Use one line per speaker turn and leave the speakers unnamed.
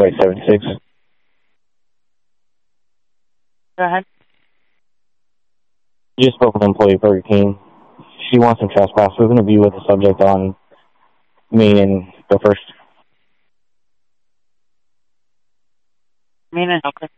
76.
Go ahead.
You just spoke with an employee of Burger King. She wants some trespass. We're going to be with the subject on Main and go first.
Main and okay.